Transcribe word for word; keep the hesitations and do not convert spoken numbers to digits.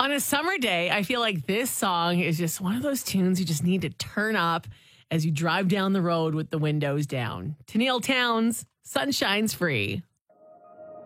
on a summer day, I feel like this song is just one of those tunes you just need to turn up as you drive down the road with the windows down. Tennille Townes, Sunshine's Free.